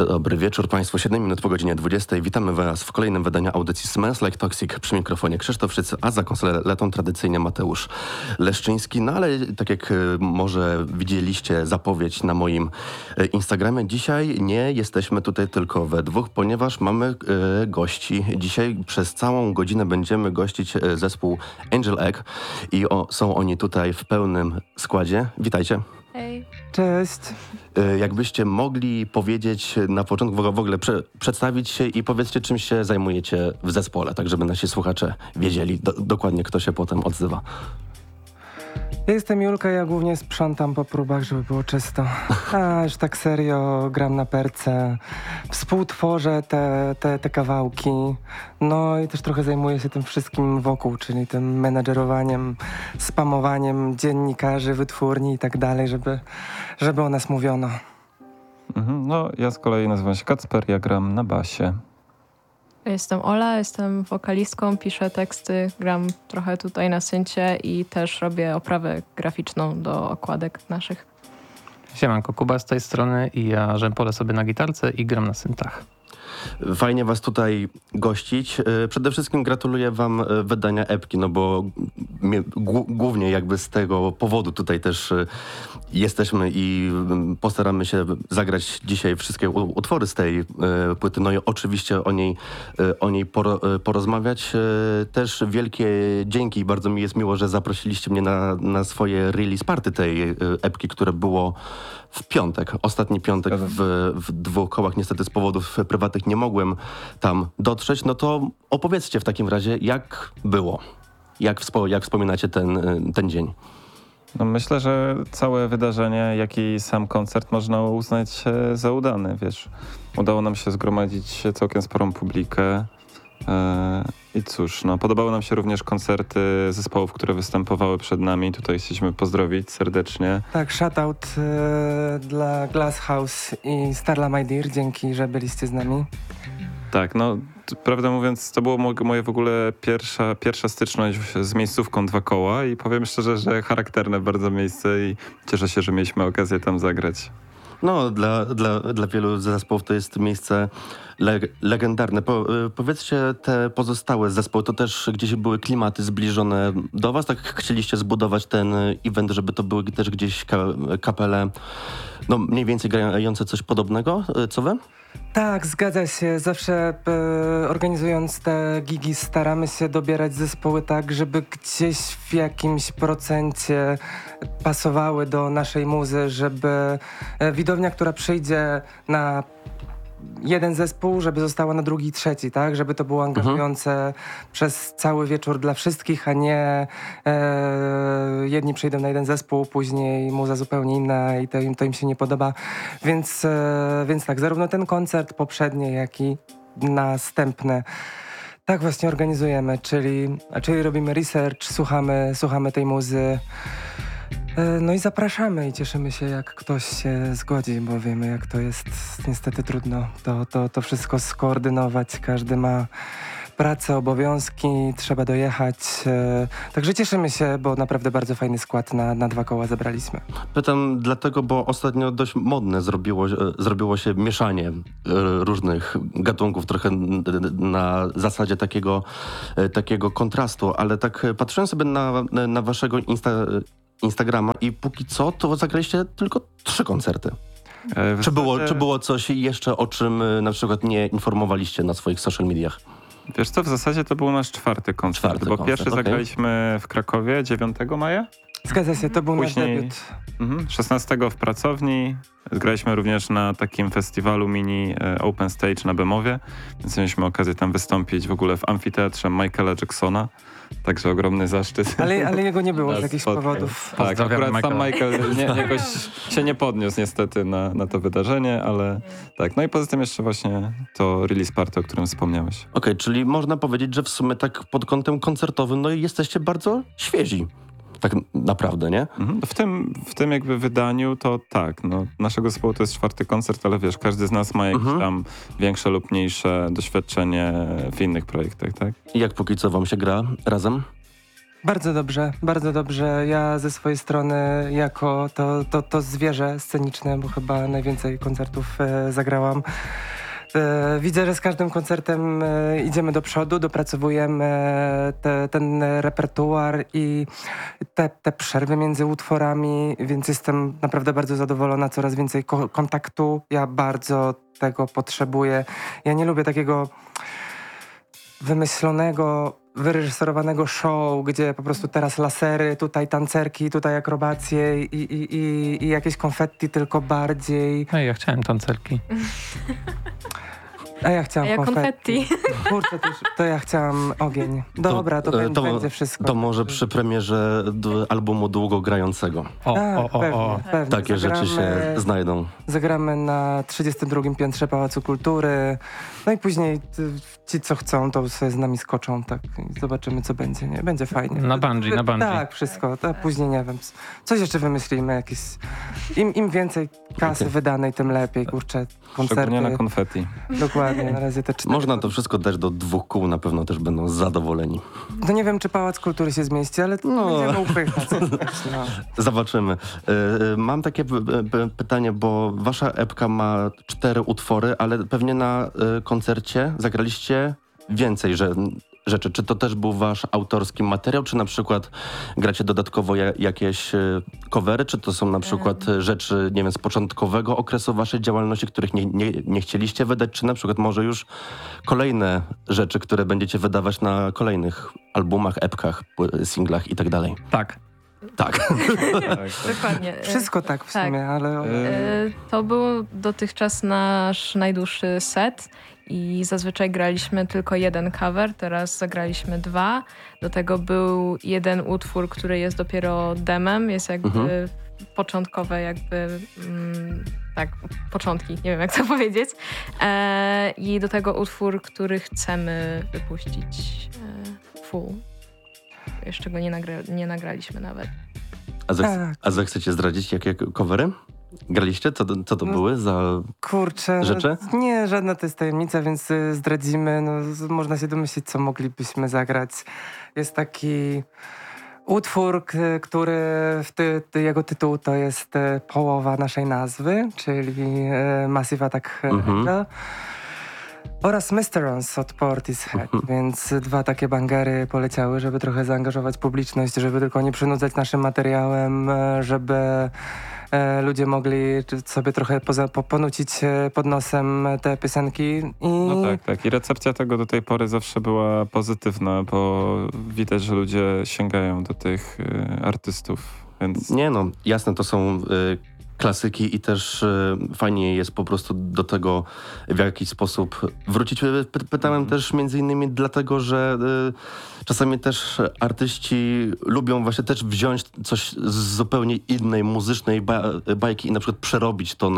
Dobry wieczór Państwu, 7 minut po godzinie 20. Witamy Was w kolejnym wydaniu audycji Smells Like Toxic. Przy mikrofonie Krzysztof Szyc, a za konsoletą tradycyjnie Mateusz Leszczyński. No ale tak jak może widzieliście zapowiedź na moim Instagramie, dzisiaj nie jesteśmy tutaj tylko we dwóch, ponieważ mamy gości. Dzisiaj przez całą godzinę będziemy gościć zespół Angel Egg i są oni tutaj w pełnym składzie. Witajcie. Hej. Cześć. Jakbyście mogli powiedzieć na początku, w ogóle przedstawić się i powiedzcie, czym się zajmujecie w zespole, tak żeby nasi słuchacze wiedzieli dokładnie, kto się potem odzywa. Ja jestem Julka, ja głównie sprzątam po próbach, żeby było czysto. A już tak serio gram na perce, współtworzę te kawałki. No i też trochę zajmuję się tym wszystkim wokół, czyli tym menadżerowaniem, spamowaniem dziennikarzy, wytwórni i tak dalej, żeby o nas mówiono. No, ja z kolei nazywam się Kacper, ja gram na basie. Jestem Ola, jestem wokalistką, piszę teksty, gram trochę tutaj na syncie i też robię oprawę graficzną do okładek naszych. Siemanko, Kuba z tej strony i ja rzępolę sobie na gitarce i gram na syntach. Fajnie Was tutaj gościć. Przede wszystkim gratuluję Wam wydania epki, no bo głównie jakby z tego powodu tutaj też jesteśmy i postaramy się zagrać dzisiaj wszystkie utwory z tej płyty. No i oczywiście o niej porozmawiać. Też wielkie dzięki i bardzo mi jest miło, że zaprosiliście mnie na swoje release party tej epki, które było w piątek. Ostatni piątek w dwóch kołach. Niestety z powodów prywatnych nie mogłem tam dotrzeć. No to opowiedzcie w takim razie, jak było. Jak wspominacie ten dzień? No myślę, że całe wydarzenie, jak i sam koncert można uznać za udany, wiesz. Udało nam się zgromadzić całkiem sporą publikę. I cóż, no podobały nam się również koncerty zespołów, które występowały przed nami. Tutaj chcieliśmy pozdrowić serdecznie. Tak, shoutout dla Glass House i Starla My Dear. Dzięki, że byliście z nami. Tak, no prawdę mówiąc, to było moje w ogóle pierwsza styczność z miejscówką Dwa Koła i powiem szczerze, że charakterne bardzo miejsce i cieszę się, że mieliśmy okazję tam zagrać. No, dla wielu zespołów to jest miejsce legendarne. Powiedzcie, te pozostałe zespoły, to też gdzieś były klimaty zbliżone do Was? Tak chcieliście zbudować ten event, żeby to były też gdzieś kapele, no mniej więcej grające coś podobnego, co Wy? Tak, zgadza się. Zawsze organizując te gigi staramy się dobierać zespoły tak, żeby gdzieś w jakimś procencie pasowały do naszej muzy, żeby widownia, która przyjdzie na jeden zespół, żeby została na drugi i trzeci, tak? Żeby to było angażujące przez cały wieczór dla wszystkich, a nie jedni przyjdą na jeden zespół, później muza zupełnie inna i to im się nie podoba. Więc tak, zarówno ten koncert poprzedni, jak i następne tak właśnie organizujemy, czyli robimy research, słuchamy tej muzy. No i zapraszamy i cieszymy się, jak ktoś się zgodzi, bo wiemy, jak to jest niestety trudno to wszystko skoordynować. Każdy ma pracę, obowiązki, trzeba dojechać. Także cieszymy się, bo naprawdę bardzo fajny skład na Dwa Koła zebraliśmy. Pytam dlatego, bo ostatnio dość modne zrobiło się mieszanie różnych gatunków, trochę na zasadzie takiego kontrastu, ale tak patrzyłem sobie na waszego Instagrama i póki co to zagraliście tylko 3 koncerty. Czy było coś jeszcze, o czym na przykład nie informowaliście na swoich social mediach? Wiesz co, w zasadzie to był nasz czwarty koncert, pierwszy zagraliśmy w Krakowie 9 maja. Zgadza się, to był nasz debiut. 16 w Pracowni. Graliśmy również na takim festiwalu mini Open Stage na Bemowie, więc mieliśmy okazję tam wystąpić w ogóle w amfiteatrze Michaela Jacksona. Także ogromny zaszczyt. Ale jego nie było z jakichś powodów. Tak, akurat sam Michael jakoś się nie podniósł niestety na to wydarzenie, ale tak. No i poza tym jeszcze właśnie to release party, o którym wspomniałeś. Okej, czyli można powiedzieć, że w sumie tak pod kątem koncertowym, no i jesteście bardzo świezi. Tak naprawdę, nie? W tym jakby wydaniu to tak, no naszego zespołu to jest 4. koncert, ale wiesz, każdy z nas ma jakieś tam większe lub mniejsze doświadczenie w innych projektach, tak? I jak póki co wam się gra razem? Bardzo dobrze, bardzo dobrze. Ja ze swojej strony jako to zwierzę sceniczne, bo chyba najwięcej koncertów zagrałam. Widzę, że z każdym koncertem idziemy do przodu, dopracowujemy ten repertuar i te przerwy między utworami, więc jestem naprawdę bardzo zadowolona, coraz więcej kontaktu. Ja bardzo tego potrzebuję. Ja nie lubię takiego wymyślonego, wyreżyserowanego show, gdzie po prostu teraz lasery, tutaj tancerki, tutaj akrobacje i jakieś konfetti, tylko bardziej. No i ja chciałem tancerki. A ja chciałam konfetti. Kurczę, to ja chciałam ogień. Dobra, to będzie wszystko. To może przy premierze albumu długogrającego. Pewnie. Takie rzeczy się znajdą. Zagramy na 32. piętrze Pałacu Kultury. No i później ci, co chcą, to sobie z nami skoczą, tak. I zobaczymy, co będzie, nie? Będzie fajnie. Na bungee. Tak, wszystko. A później nie wiem. Coś jeszcze wymyślimy, jakieś... Im więcej kasy wydanej, tym lepiej, kurczę. Koncerty. Szczególnie na konfetti. Dokładnie, na razie te 4. Można to wszystko dać do 2 kół, na pewno też będą zadowoleni. No nie wiem, czy Pałac Kultury się zmieści, ale będziemy upychać. No. Zobaczymy. Mam takie pytanie, bo wasza epka ma 4 utwory, ale pewnie na koncercie zagraliście więcej rzeczy. Czy to też był wasz autorski materiał, czy na przykład gracie dodatkowo jakieś covery, czy to są na przykład rzeczy, nie wiem, z początkowego okresu waszej działalności, których nie chcieliście wydać, czy na przykład może już kolejne rzeczy, które będziecie wydawać na kolejnych albumach, epkach, singlach i tak dalej? Tak. Tak. Dokładnie. Wszystko tak w sumie, ale... To był dotychczas nasz najdłuższy set i zazwyczaj graliśmy tylko 1 cover, teraz zagraliśmy 2. Do tego był 1 utwór, który jest dopiero demem, jest jakby początkowe tak, początki, nie wiem jak to powiedzieć. I do tego utwór, który chcemy wypuścić full. Jeszcze go nie nagraliśmy nawet. A zechcecie zdradzić, jakie covery graliście? Co to były za rzeczy? Nie, żadna to jest tajemnica, więc zdradzimy. No, można się domyślić, co moglibyśmy zagrać. Jest taki utwór, który jego tytuł to jest połowa naszej nazwy, czyli Massive Attack Angel. Oraz Mysterons od Portishead, więc 2 takie bangery poleciały, żeby trochę zaangażować publiczność, żeby tylko nie przynudzać naszym materiałem, żeby ludzie mogli sobie trochę ponucić pod nosem te piosenki. No tak. I recepcja tego do tej pory zawsze była pozytywna, bo widać, że ludzie sięgają do tych artystów. Więc... Nie no, jasne, to są klasyki i też fajnie jest po prostu do tego w jakiś sposób wrócić. Pytałem też między innymi dlatego, że czasami też artyści lubią właśnie też wziąć coś z zupełnie innej muzycznej bajki i na przykład przerobić to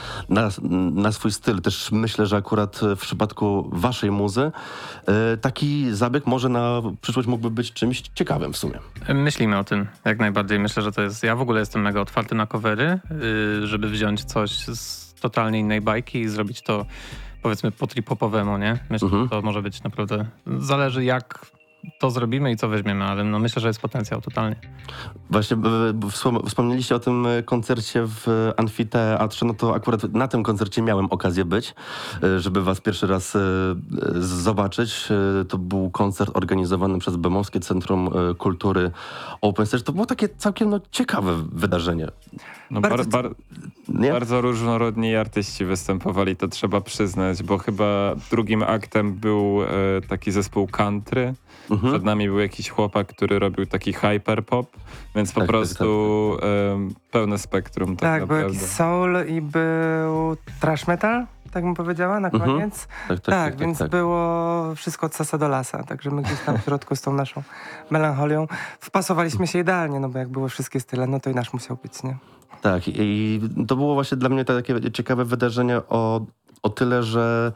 na swój styl. Też myślę, że akurat w przypadku waszej muzy taki zabieg może na przyszłość mógłby być czymś ciekawym w sumie. Myślimy o tym, jak najbardziej. Myślę, że to jest... Ja w ogóle jestem mega otwarty na covery, żeby wziąć coś z totalnie innej bajki i zrobić to, powiedzmy, po trip-hopowemu, nie? Myślę, że to może być naprawdę... Zależy jak to zrobimy i co weźmiemy, ale no myślę, że jest potencjał totalnie. Właśnie wspomnieliście o tym koncercie w Amfiteatrze, no to akurat na tym koncercie miałem okazję być, żeby was pierwszy raz zobaczyć. To był koncert organizowany przez Bemowskie Centrum Kultury Open Stage. To było takie całkiem ciekawe wydarzenie. No bardzo różnorodni artyści występowali, to trzeba przyznać, bo chyba drugim aktem był taki zespół country. Przed nami był jakiś chłopak, który robił taki hyperpop, więc po prostu pełne spektrum. Tak, był jakiś soul i był trash metal, tak bym powiedziała, na koniec. Tak, więc było wszystko od sasa do lasa, także my gdzieś tam w środku z tą naszą melancholią wpasowaliśmy się idealnie, no bo jak były wszystkie style, no to i nasz musiał być, nie? Tak, i to było właśnie dla mnie takie ciekawe wydarzenie o tyle, że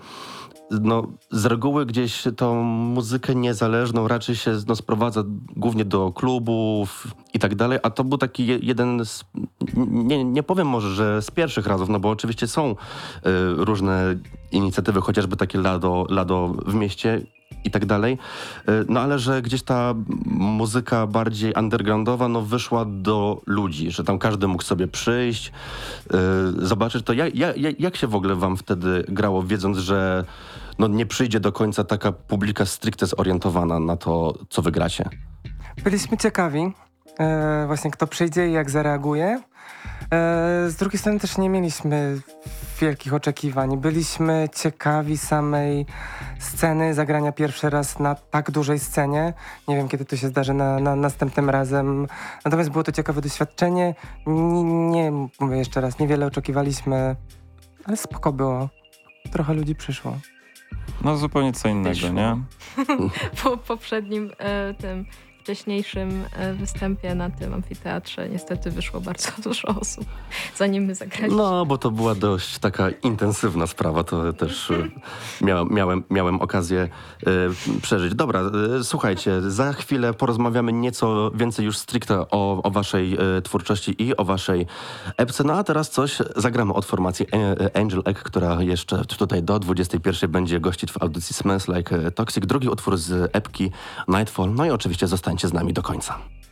z reguły gdzieś tą muzykę niezależną raczej się sprowadza głównie do klubów i tak dalej, a to był taki jeden z, nie powiem może, że z pierwszych razów, no bo oczywiście są różne inicjatywy, chociażby takie Lado w mieście i tak dalej. No ale że gdzieś ta muzyka bardziej undergroundowa no wyszła do ludzi, że tam każdy mógł sobie przyjść, zobaczyć to. Jak się w ogóle wam wtedy grało, wiedząc, że no nie przyjdzie do końca taka publika stricte zorientowana na to, co wy gracie? Byliśmy ciekawi właśnie kto przyjdzie i jak zareaguje. Z drugiej strony też nie mieliśmy wielkich oczekiwań. Byliśmy ciekawi samej sceny, zagrania pierwszy raz na tak dużej scenie. Nie wiem, kiedy to się zdarzy następnym razem. Natomiast było to ciekawe doświadczenie. Nie mówię jeszcze raz, niewiele oczekiwaliśmy, ale spoko było. Trochę ludzi przyszło. No zupełnie co innego, nie? Po poprzednim tym wcześniejszym występie na tym amfiteatrze niestety wyszło bardzo dużo osób, zanim my zagraliśmy. No, bo to była dość taka intensywna sprawa, to też miałem okazję przeżyć. Dobra, słuchajcie, za chwilę porozmawiamy nieco więcej już stricte o waszej twórczości i o waszej epce. No a teraz coś zagramy od formacji Angel Egg, która jeszcze tutaj do 21 będzie gościć w audycji Smells Like Toxic. Drugi utwór z epki Nightfall. No i oczywiście zostańcie z nami do końca.